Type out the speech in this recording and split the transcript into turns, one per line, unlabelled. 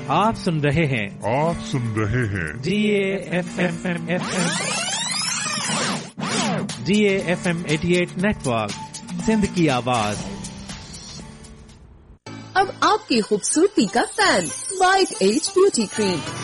आप सुन रहे हैं GAFM 88 नेटवर्क, सिंध की आवाज।
अब आपकी खूबसूरती का fan, white as beauty cream,